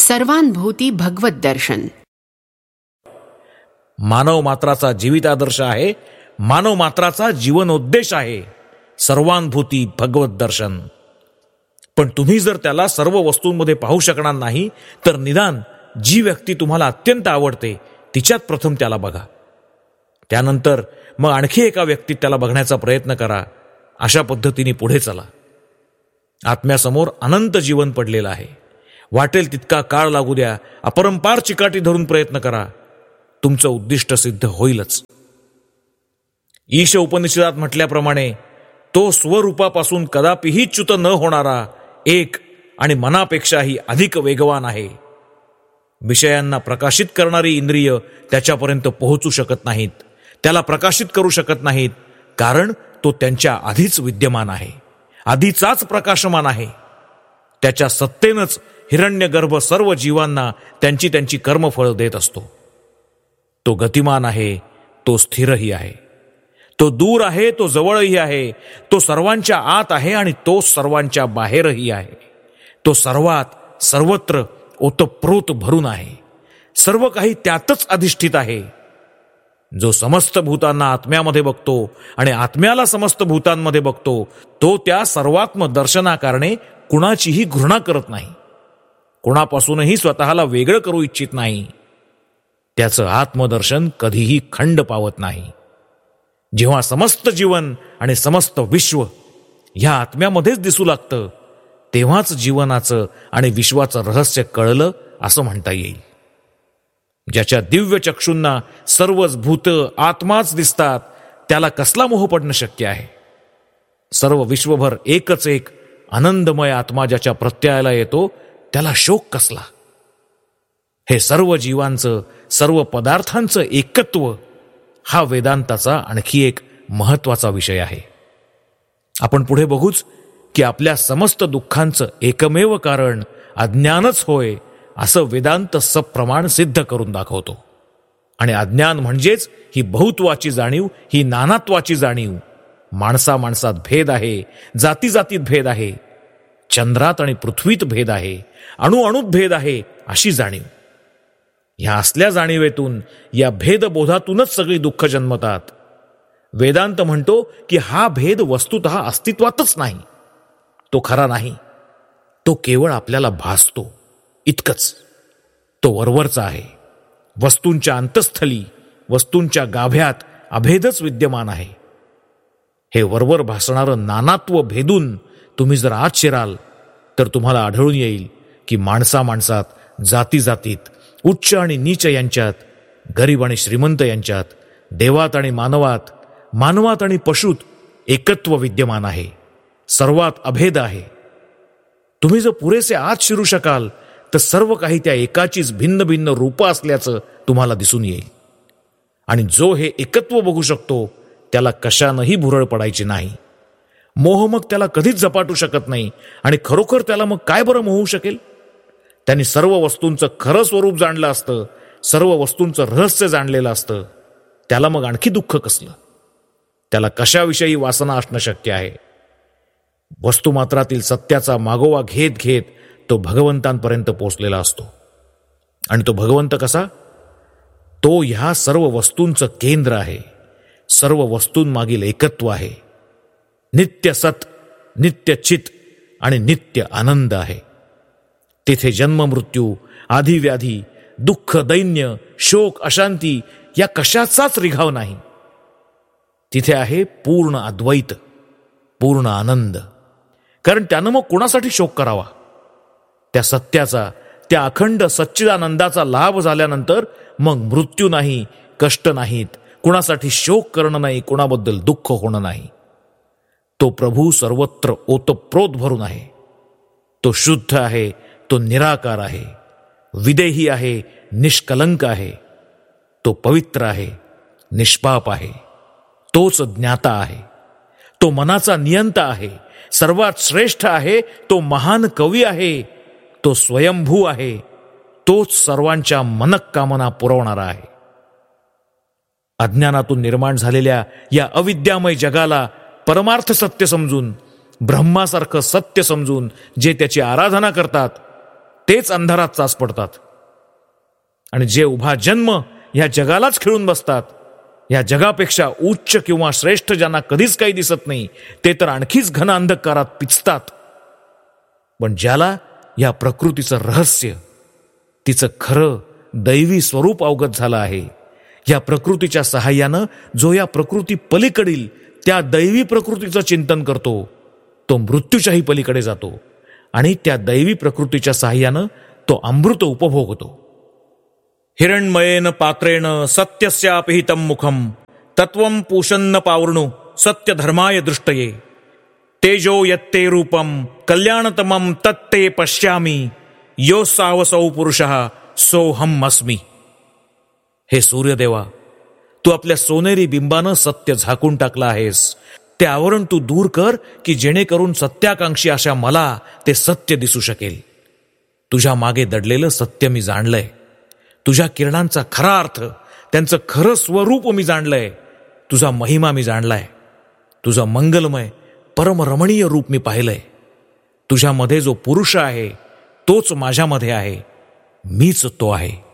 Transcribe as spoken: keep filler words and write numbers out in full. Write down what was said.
सर्वानुभूती भगवत दर्शन. मानव मात्राचा जीवितादर्श आहे, मानव मात्राचा जीवनोद्देश आहे सर्वानुभूती भगवत दर्शन. पण तुम्ही जर त्याला सर्व वस्तूंमध्ये पाहू शकणार नाही, तर निदान जी व्यक्ती तुम्हाला अत्यंत आवडते तिच्यात प्रथम त्याला बघा. त्यानंतर मग आणखी एका व्यक्तीत त्याला बघण्याचा प्रयत्न करा. अशा पद्धतीने पुढे चला. आत्म्यासमोर अनंत जीवन पडलेलं आहे. वाटेल तितका काळ लागू द्या, अपरंपार चिकाटी धरून प्रयत्न करा, तुमचं उद्दिष्ट सिद्ध होईलच. ईश उपनिषदात म्हटल्याप्रमाणे तो स्वरूपापासून कदापिही च्युत न होणारा एक आणि मनापेक्षाही अधिक वेगवान आहे. विषयांना प्रकाशित करणारी इंद्रिय त्याच्यापर्यंत पोहोचू शकत नाहीत, त्याला प्रकाशित करू शकत नाहीत, कारण तो त्यांच्या आधीच विद्यमान आहे, आधीचाच प्रकाशमान आहे. त्याच्या सत्तेनंच हिरण्यगर्भ सर्व जीवांना त्यांची त्यांची कर्मफळ देत असतो. तो गतिमान आहे, तो स्थिरही आहे, तो दूर आहे, तो जवळही आहे, तो सर्वांच्या आत आहे आणि तो सर्वांच्या बाहेरही आहे. तो सर्वात सर्वत्र ओतप्रोत भरून आहे, सर्व काही त्यातच अधिष्ठित आहे. जो समस्त भूतांना आत्म्यामध्ये बघतो आणि आत्म्याला समस्त भूतांमध्ये बघतो, तो त्या सर्वात्म दर्शनाकारणे कुणाचीही घृणा करत नाही, कुणापासूनही स्वतःला वेगळं करू इच्छित नाही. त्याचं आत्मदर्शन कधीही खंड पावत नाही. जेव्हा समस्त जीवन आणि समस्त विश्व ह्या आत्म्यामध्येच दिसू लागतं, तेव्हाच जीवनाचं आणि विश्वाचं रहस्य कळलं असं म्हणता येईल. ज्याच्या दिव्य चक्षुंना सर्वच भूत आत्माच दिसतात, त्याला कसला मोह पडणं शक्य आहे? सर्व विश्वभर एकच एक आनंदमय आत्मा ज्याच्या प्रत्ययाला येतो, त्याला शोक कसला? हे सर्व जीवांचं, सर्व पदार्थांचं एकत्व हा वेदांताचा आणखी एक महत्वाचा विषय आहे. आपण पुढे बघूच की आपल्या समस्त दुःखांचं एकमेव कारण अज्ञानच होय, असं वेदांत सप्रमाण सिद्ध करून दाखवतो. आणि अज्ञान म्हणजेच ही बहुत्वाची जाणीव, ही नानात्वाची जाणीव. माणसा माणसात भेद आहे, जाती जातीत भेद आहे, चंद्रात आणि पृथ्वीत भेद आहे, अणु अणुत भेद आहे, अशी जाणीव. ह्या असल्या जाणीवेतून, या भेदबोधातूनच सगळी दुःख जन्मतात. वेदांत म्हणतो की हा भेद वस्तुतः अस्तित्वातच नाही, तो खरा नाही, तो केवळ आपल्याला भासतो इतकंच. तो वरवरचा आहे, वस्तूंच्या अंतस्थली, वस्तूंच्या गाभ्यात अभेदच विद्यमान आहे. हे वरवर भासणारं नानात्व भेदून तुम्ही जर आत शिराल, तर तुम्हाला आढळून येईल की माणसा माणसात, जाती जातीत, उच्च आणि नीच यांच्यात, गरीब आणि श्रीमंत यांच्यात, देवात आणि मानवात, मानवात आणि पशुत एकत्व विद्यमान आहे, सर्वात अभेद आहे. तुम्ही जर पुरेसे आत शिरू शकाल, तर सर्व काही त्या एकाचीच भिन्न भिन्न रूपं असल्याचं तुम्हाला दिसून येईल. आणि जो हे एकत्व बघू शकतो, त्याला कशानंही भुरळ पडायची नाही. मोह मग त्याला कधीच झपाटू शकत नाही. आणि खरोखर त्याला मग काय बरं मोहू शकेल? त्यांनी सर्व वस्तूंचं खरं स्वरूप जाणलं असतं, सर्व वस्तूंचं रहस्य जाणलेलं असतं, त्याला मग आणखी दुःख कसलं? त्याला कशाविषयी वासना असणं शक्य आहे? वस्तुमात्रातील सत्याचा मागोवा घेत घेत तो भगवंतांपर्यंत पोचलेला असतो. आणि तो भगवंत कसा? तो ह्या सर्व वस्तूंचं केंद्र आहे, सर्व वस्तूंमागील एकत्व आहे, नित्य सत, नित्य चित आणि नित्य आनंद आहे. तेथे जन्म मृत्यू, आधिव्याधी, दुःख, दैन्य, शोक, अशांती या कशाचाच रिघाव नाही. तिथे आहे पूर्ण अद्वैत, पूर्ण आनंद. कारण त्यानं मग कोणासाठी शोक करावा? त्या सत्याचा, त्या अखंड सच्चिदानंदाचा लाभ झाल्यानंतर मग मृत्यू नाही, कष्ट नाहीत, कुणासाठी शोक करणं नाही, कुणाबद्दल दुःख होणं नाही. तो प्रभू सर्वत्र ओतप्रोत भरून आहे. तो शुद्ध आहे, तो निराकार आहे, विदेही आहे, निष्कलंक आहे. तो पवित्र आहे, निष्पाप आहे. तोच ज्ञाता आहे, तो मनाचा नियंता आहे, सर्वात श्रेष्ठ आहे, तो महान कवी आहे, तो स्वयंभू आहे, तोच सर्वांच्या मनःकामना पुरवणारा आहे. अज्ञानातून निर्माण झालेल्या या अविद्यामय जगाला परमार्थ सत्य समजून, ब्रह्मासारखं सत्य समजून जे त्याची आराधना करतात, तेच अंधारात चाच पडतात. आणि जे उभा जन्म या जगालाच खिळून बसतात, या जगापेक्षा उच्च किंवा श्रेष्ठ ज्यांना कधीच काही दिसत नाही, ते तर आणखीच घन अंधकारात पिचतात. पण ज्याला या प्रकृतीचं रहस्य, तिचं खरं दैवी स्वरूप अवगत झालं आहे, या प्रकृतीच्या सहाय्यानं जो या प्रकृती पलीकडील त्या दैवी प्रकृतीचं चिंतन करतो, तो मृत्यूच्याही पलीकडे जातो आणि त्या दैवी प्रकृतीच्या सहाय्यानं तो अमृत उपभोगतो. हिरण्मयेन पात्रेण सत्यस्यापिहितं मुखम तत्वं पूषन्न पावृणु सत्यधर्माय दृष्टये तेजो यत्ते रूपम कल्याणतमं तत्ते पश्यामि यो सावसौ पुरुषः सोहम अस्मि. हे सूर्यदेवा, तू आपल्या सोनेरी बिंबानं सत्य झाकून टाकलं आहेस. ते आवरण तू दूर कर की जेणेकरून सत्याकांक्षी अशा मला ते सत्य दिसू शकेल. तुझ्या मागे दडलेलं सत्य मी जाणलंय. तुझ्या किरणांचा खरा अर्थ, त्यांचं खरं स्वरूप मी जाणलंय. तुझा महिमा मी जाणलाय. तुझं मंगलमय परमरमणीय रूप मी पाहिलंय. तुझ्यामध्ये जो पुरुष आहे तोच माझ्यामध्ये आहे, मीच तो आहे.